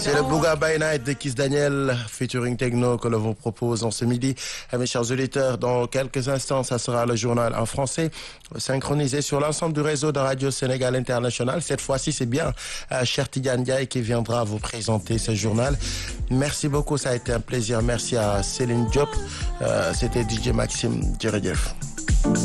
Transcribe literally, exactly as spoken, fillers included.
C'est le Booga by Night de Kiss Daniel featuring Techno que l'on vous propose en ce midi. Mes chers auditeurs, dans quelques instants, ça sera le journal en français, synchronisé sur l'ensemble du réseau de Radio Sénégal International. Cette fois-ci, c'est bien euh, Cher Tidiane Ndiaye qui viendra vous présenter ce journal. Merci beaucoup, ça a été un plaisir. Merci à Céline Diop. Euh, C'était D J Maxime Djeredjef.